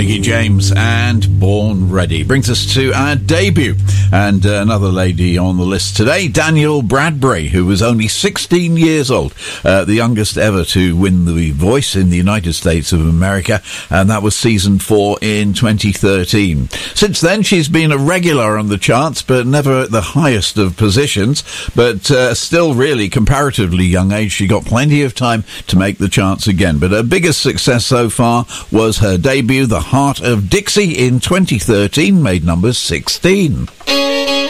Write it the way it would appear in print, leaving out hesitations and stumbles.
Mickey James and Born Ready brings us to our debut, and another lady on the list today, Danielle Bradbury, who was only 16 years old, the youngest ever to win The Voice in the United States of America, and that was season 4 in 2013. Since then, she's been a regular on the charts, but never at the highest of positions, but still really comparatively young age. She got plenty of time to make the charts again, but her biggest success so far was her debut, The Heart of Dixie, in 2013, made number 16.